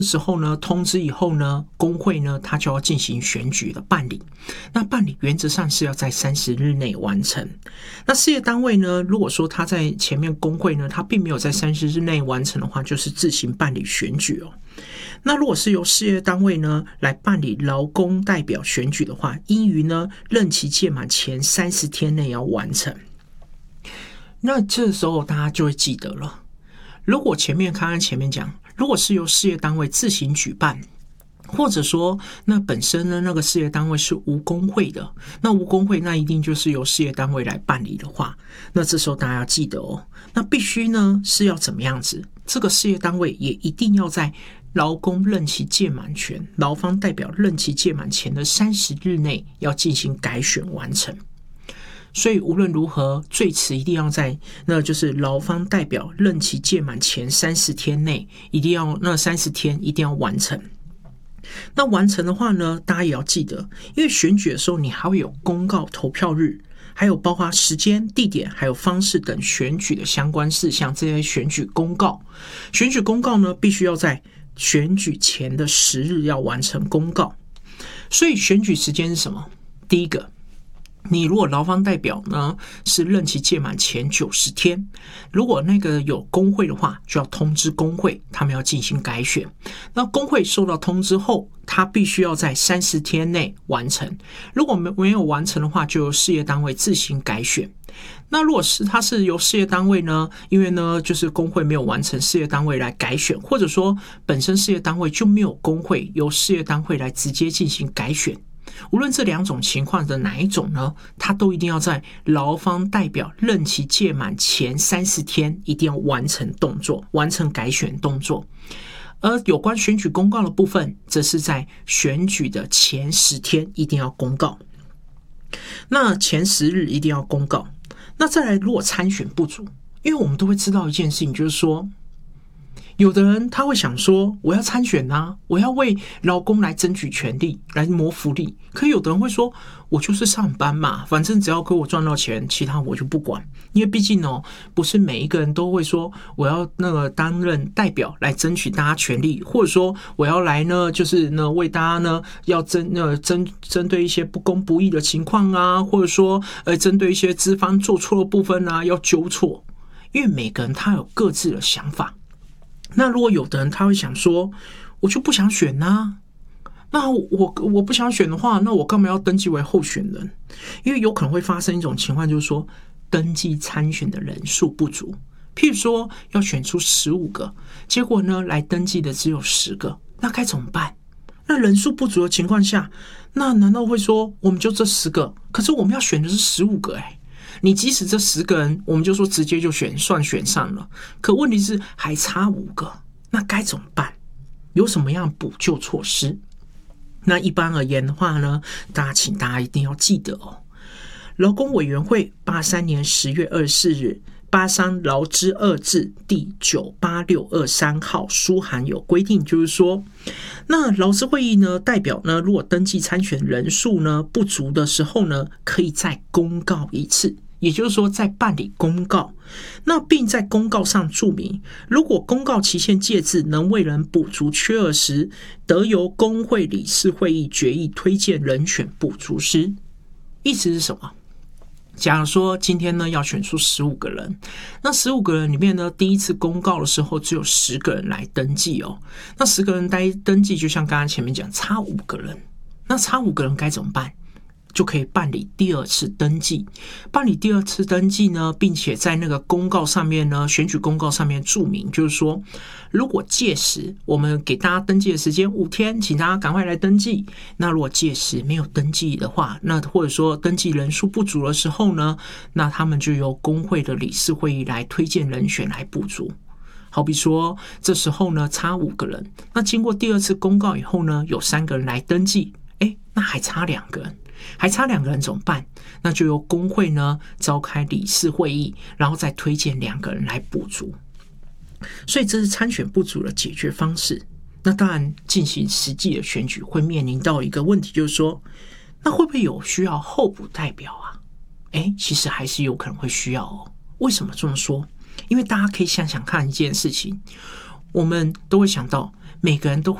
时候呢，通知以后呢，工会呢，它就要进行选举的办理。那办理原则上是要在30日内完成。那事业单位呢，如果说他在前面工会呢，他并没有在30日内完成的话，就是自行办理选举哦。那如果是由事业单位呢来办理劳工代表选举的话，应于呢任期届满前30天内要完成。那这时候大家就会记得了，如果前面讲，如果是由事业单位自行举办，或者说那本身呢那个事业单位是无工会的，那无工会那一定就是由事业单位来办理的话，那这时候大家要记得哦，那必须呢是要怎么样子？这个事业单位也一定要在劳工任期届满前，劳方代表任期届满前的30日内要进行改选完成。所以无论如何，最迟一定要在那就是劳方代表任期届满前30天内，一定要那30天一定要完成。那完成的话呢，大家也要记得，因为选举的时候你还会有公告投票日，还有包括时间、地点还有方式等选举的相关事项，这些选举公告。选举公告呢，必须要在选举前的10日要完成公告。所以选举时间是什么？第一个，你如果劳方代表呢是任期届满前90天，如果那个有工会的话，就要通知工会，他们要进行改选。那工会收到通知后，他必须要在30天内完成。如果没有完成的话，就由事业单位自行改选。那如果是他是由事业单位呢，因为呢就是工会没有完成，事业单位来改选，或者说本身事业单位就没有工会，由事业单位来直接进行改选。无论这两种情况的哪一种呢，他都一定要在劳方代表任期届满前30天一定要完成动作，完成改选动作。而有关选举公告的部分，则是在选举的前10天一定要公告。那前10日一定要公告。那再来，如果参选不足，因为我们都会知道一件事情，就是说有的人他会想说，我要参选啊，我要为劳工来争取权利，来谋福利。可有的人会说，我就是上班嘛，反正只要给我赚到钱，其他我就不管。因为毕竟不是每一个人都会说，我要担任代表来争取大家权利，或者说我要来就是为大家要针对一些不公不义的情况啊，或者说针对一些资方做错的部分啊，要纠错。因为每个人他有各自的想法。那如果有的人他会想说，我就不想选啊，那我不想选的话，那我干嘛要登记为候选人？因为有可能会发生一种情况，就是说登记参选的人数不足，譬如说要选出15个，结果来登记的只有10个，那该怎么办？那人数不足的情况下，那难道会说我们就这10个，可是我们要选的是15个你即使这10个人，我们就说直接就算选上了，可问题是还差5个，那该怎么办？有什么样补救措施？那一般而言的话呢，请大家一定要记得劳工委员会83年10月24日八商劳资2字第98623号书函有规定，就是说，那劳资会议呢，代表呢，如果登记参选人数呢不足的时候呢，可以再公告一次。也就是说再办理公告，那并在公告上注明，如果公告期限届至能为人补足缺额时，得由工会理事会议决议推荐人选补足师。意思是什么？假如说今天呢要选出15个人，那15个人里面呢，第一次公告的时候只有10个人来登记那10个人登记，就像刚刚前面讲，差5个人，那差5个人该怎么办？就可以办理第2次登记。办理第2次登记呢，并且在那个公告上面呢，选举公告上面注明，就是说，如果届时我们给大家登记的时间5天，请大家赶快来登记。那如果届时没有登记的话，那或者说登记人数不足的时候呢，那他们就由工会的理事会议来推荐人选来补足。好比说这时候呢差5个人，那经过第2次公告以后呢，有3个人来登记，那还差2个人。还差2个人怎么办？那就由工会呢召开理事会议，然后再推荐2个人来补足。所以这是参选不足的解决方式。那当然进行实际的选举会面临到一个问题，就是说，那会不会有需要候补代表啊？其实还是有可能会需要为什么这么说？因为大家可以想想看一件事情，我们都会想到每个人都